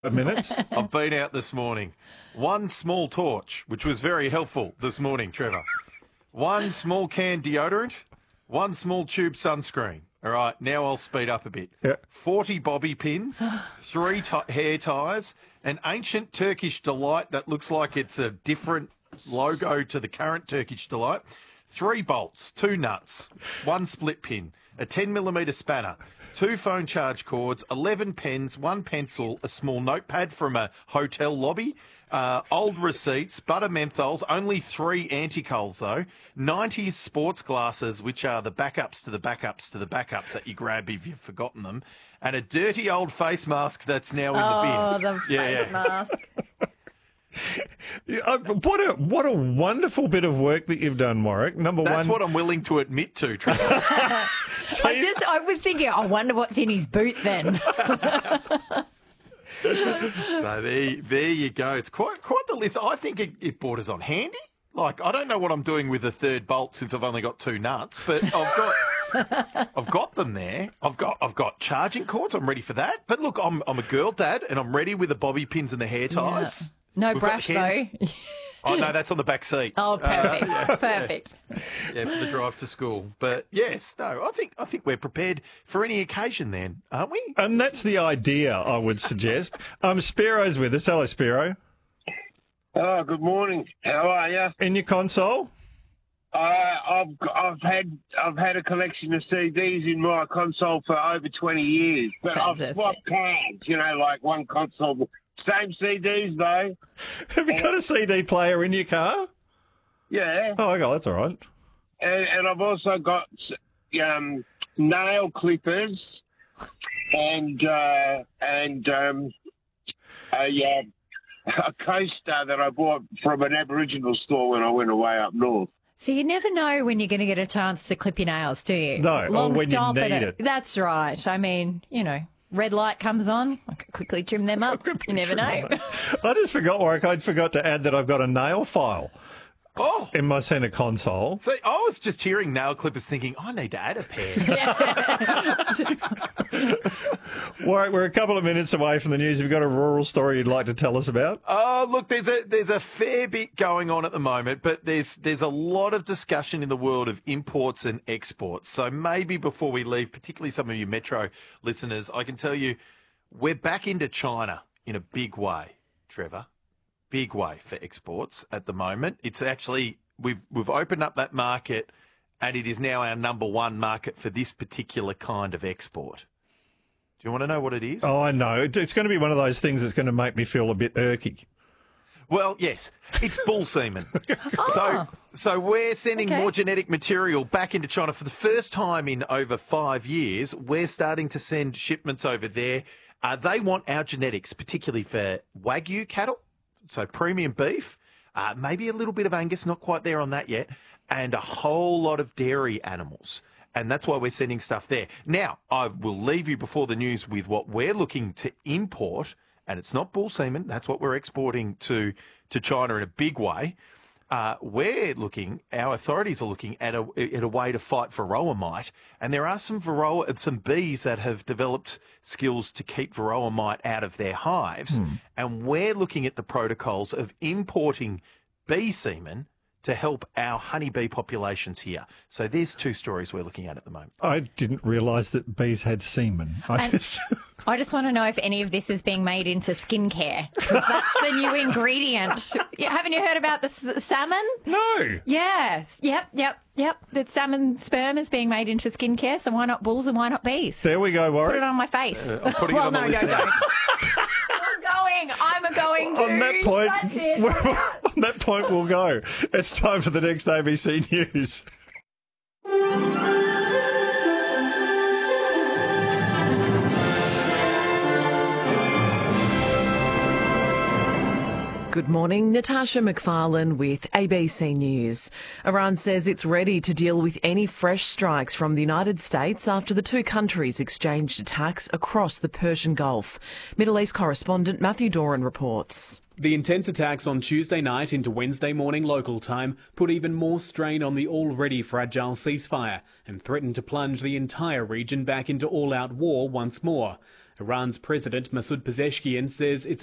minutes. I've been out this morning. One small torch, which was very helpful this morning, Trevor. One small can deodorant, one small tube sunscreen. All right, now I'll speed up a bit. Yeah. 40 bobby pins, 3 hair ties, an ancient Turkish delight that looks like it's a different logo to the current Turkish delight, 3 bolts, 2 nuts, 1 split pin, a 10mm spanner, 2 phone charge cords, 11 pens, 1 pencil, a small notepad from a hotel lobby, old receipts, butter menthols, only 3 anticols though, 90s sports glasses, which are the backups to the backups to the backups that you grab if you've forgotten them, and a dirty old face mask that's now in the bin. Oh, the face mask. What a wonderful bit of work that you've done, Warwick. That's what I'm willing to admit to, Trevor. I was thinking, I wonder what's in his boot then. So there you go. It's quite the list. I think it borders on handy. Like, I don't know what I'm doing with the third bolt since I've only got 2 nuts, but I've got them there. I've got charging cords. I'm ready for that. But look, I'm a girl dad, and I'm ready with the bobby pins and the hair ties. Yeah. No brush though. Oh no, that's on the back seat. Oh, perfect. Perfect. Yeah, for the drive to school. But yes, no, I think we're prepared for any occasion then, aren't we? And that's the idea, I would suggest. Spiro's with us. Hello, Spiro. Oh, good morning. How are you? In your console? I've had a collection of CDs in my console for over 20 years, but I've swapped cards. Like one console, same CDs though. Have you got a CD player in your car? Yeah. Oh, okay, that's all right. And I've also got nail clippers and a coaster that I bought from an Aboriginal store when I went away up north. So you never know when you're going to get a chance to clip your nails, do you? No, or when you need it. That's right. I mean, red light comes on, I could quickly trim them up. You never know. I just forgot, Warwick, I forgot to add that I've got a nail file. Oh. In my centre console. See, I was just hearing nail clippers thinking, I need to add a pair. Warwick, we're a couple of minutes away from the news. Have you got a rural story you'd like to tell us about? Oh, look, there's a fair bit going on at the moment, but there's a lot of discussion in the world of imports and exports. So maybe before we leave, particularly some of you Metro listeners, I can tell you we're back into China in a big way, Trevor. Big way for exports at the moment. It's actually, we've opened up that market and it is now our number 1 market for this particular kind of export. Do you want to know what it is? Oh, I know. It's going to be one of those things that's going to make me feel a bit irky. Well, yes, it's bull semen. So we're sending more genetic material back into China for the first time in over 5 years. We're starting to send shipments over there. They want our genetics, particularly for Wagyu cattle. So premium beef, maybe a little bit of Angus, not quite there on that yet, and a whole lot of dairy animals. And that's why we're sending stuff there. Now, I will leave you before the news with what we're looking to import, and it's not bull semen. That's what we're exporting to China in a big way. Our authorities are looking at a way to fight varroa mite, and there are some bees that have developed skills to keep varroa mite out of their hives, and we're looking at the protocols of importing bee semen to help our honeybee populations here. So there's 2 stories we're looking at the moment. I didn't realise that bees had semen. I just want to know if any of this is being made into skincare, because that's the new ingredient. Haven't you heard about the salmon? No. Yes. Yep. The salmon sperm is being made into skincare, so why not bulls and why not bees? There we go, Warwick. Put it on my face. I'm putting it on the list. Don't. I'm going to. On that point, we'll go. It's time for the next ABC News. Good morning, Natasha McFarlane with ABC News. Iran says it's ready to deal with any fresh strikes from the United States after the 2 countries exchanged attacks across the Persian Gulf. Middle East correspondent Matthew Doran reports. The intense attacks on Tuesday night into Wednesday morning local time put even more strain on the already fragile ceasefire and threatened to plunge the entire region back into all-out war once more. Iran's President Masoud Pezeshkian says it's